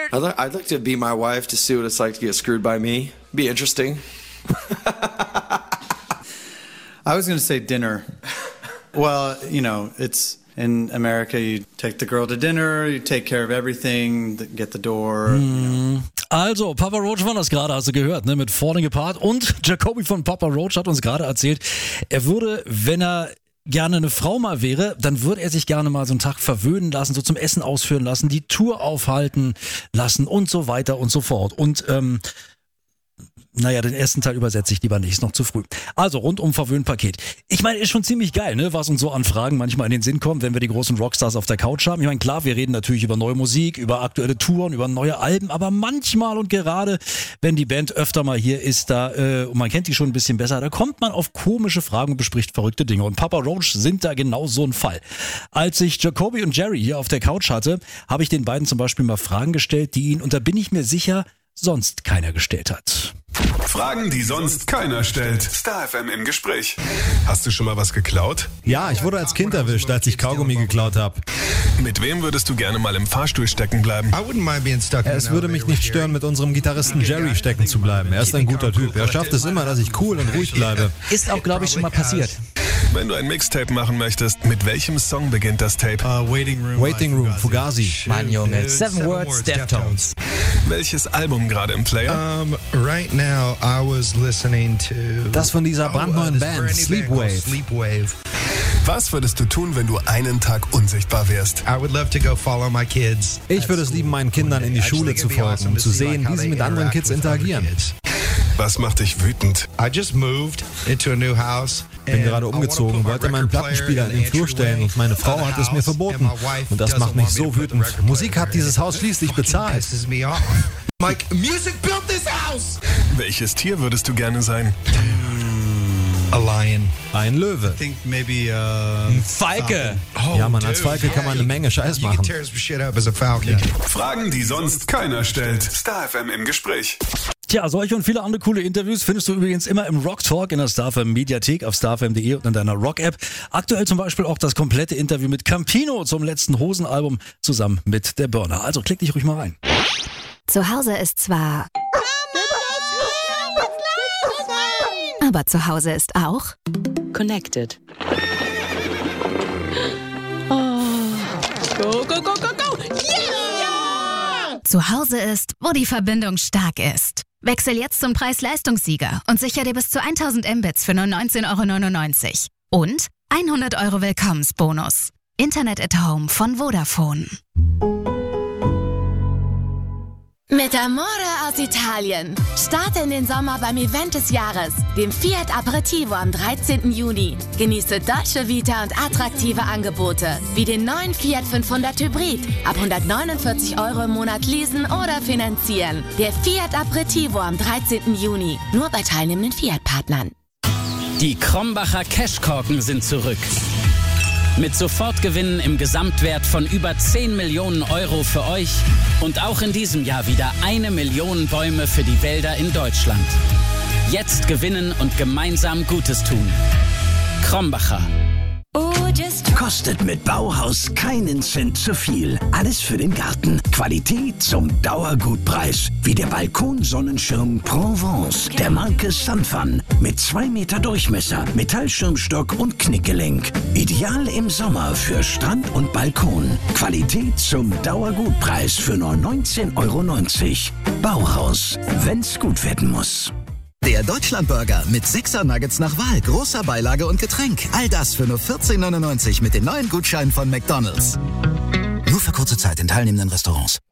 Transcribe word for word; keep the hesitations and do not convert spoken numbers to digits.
I'd, li- I'd like to be my wife to see what it's like to get screwed by me. Be interesting. I was going to say dinner. Well, you know, it's in America, you take the girl to dinner, you take care of everything, get the door. Mm. You know. Also, Papa Roach war das gerade, hast du gehört, ne, mit Falling Apart. Und Jacoby von Papa Roach hat uns gerade erzählt, er würde, wenn er gerne eine Frau mal wäre, dann würde er sich gerne mal so einen Tag verwöhnen lassen, so zum Essen ausführen lassen, die Tour aufhalten lassen und so weiter und so fort. Und ähm, naja, den ersten Teil übersetze ich lieber nicht, ist noch zu früh. Also rundum Verwöhnpaket. Ich meine, ist schon ziemlich geil, ne, was uns so an Fragen manchmal in den Sinn kommt, wenn wir die großen Rockstars auf der Couch haben. Ich meine, klar, wir reden natürlich über neue Musik, über aktuelle Touren, über neue Alben, aber manchmal und gerade, wenn die Band öfter mal hier ist, da äh, und man kennt die schon ein bisschen besser, da kommt man auf komische Fragen und bespricht verrückte Dinge. Und Papa Roach sind da genau so ein Fall. Als ich Jacoby und Jerry hier auf der Couch hatte, habe ich den beiden zum Beispiel mal Fragen gestellt, die ihnen, und da bin ich mir sicher, sonst keiner gestellt hat. Fragen, die sonst keiner stellt. Star F M im Gespräch. Hast du schon mal was geklaut? Ja, ich wurde als Kind erwischt, als ich Kaugummi geklaut habe. Mit wem würdest du gerne mal im Fahrstuhl stecken bleiben? Es würde mich nicht stören, mit unserem Gitarristen Jerry stecken zu bleiben. Er ist ein guter Typ. Er schafft es immer, dass ich cool und ruhig bleibe. Ist auch, glaube ich, schon mal passiert. Wenn du ein Mixtape machen möchtest, mit welchem Song beginnt das Tape? Uh, Waiting Room, Waiting Room, Fugazi. Mann, Junge, Seven Words, Deftones. Welches Album gerade im Player? Um, right now I was listening to Das von dieser brandneuen oh, Band, Sleepwave. Sleepwave. Was würdest du tun, wenn du einen Tag unsichtbar wärst? I would love to go follow my kids. Ich würde es lieben, meinen Kindern in die Schule zu folgen, um zu sehen, wie sie mit anderen Kids interagieren. Was macht dich wütend? I just moved into a new house. Bin gerade umgezogen, wollte meinen Plattenspieler in den Flur stellen und meine Frau hat es mir verboten. Und das macht mich so wütend. Musik hat dieses Haus schließlich bezahlt. Like, music built this house! Welches Tier würdest du gerne sein? A lion. Ein Löwe. I think maybe uh, Falke. Oh, Ja, Mann, als Falke kann man eine Menge Scheiß You can machen. tear some shit up as a falcon. Fragen, die sonst keiner stellt. Star F M im Gespräch. Tja, solche und viele andere coole Interviews findest du übrigens immer im Rock Talk in der Star F M Mediathek auf star f m punkt de und in deiner Rock-App. Aktuell zum Beispiel auch das komplette Interview mit Campino zum letzten Hosenalbum zusammen mit der Burner. Also klick dich ruhig mal rein. Zu Hause ist zwar... Aber zu Hause ist auch... Connected. Oh. Go, go, go, go, go! Yeah! Zu Hause ist, wo die Verbindung stark ist. Wechsel jetzt zum Preis-Leistungssieger und sichere dir bis zu tausend Mbits für nur neunzehn Euro neunundneunzig. Und hundert Euro Willkommensbonus. Internet at Home von Vodafone. Mit Amore aus Italien. Starte in den Sommer beim Event des Jahres, dem Fiat Aperitivo am dreizehnten Juni. Genieße Dolce Vita und attraktive Angebote, wie den neuen Fiat fünfhundert Hybrid. Ab hundertneunundvierzig Euro im Monat leasen oder finanzieren. Der Fiat Aperitivo am dreizehnten Juni. Nur bei teilnehmenden Fiat-Partnern. Die Krombacher Cashkorken sind zurück. Mit Sofortgewinnen im Gesamtwert von über zehn Millionen Euro für euch und auch in diesem Jahr wieder eine Million Bäume für die Wälder in Deutschland. Jetzt gewinnen und gemeinsam Gutes tun. Krombacher. Kostet mit Bauhaus keinen Cent zu viel. Alles für den Garten. Qualität zum Dauergutpreis. Wie der Balkonsonnenschirm Provence der Marke Sunfun. Mit zwei Meter Durchmesser, Metallschirmstock und Knickgelenk. Ideal im Sommer für Strand und Balkon. Qualität zum Dauergutpreis für nur neunzehn Euro neunzig. Bauhaus, wenn's gut werden muss. Der Deutschlandburger mit Sixer Nuggets nach Wahl, großer Beilage und Getränk. All das für nur vierzehn neunundneunzig mit den neuen Gutscheinen von McDonald's. Nur für kurze Zeit in teilnehmenden Restaurants.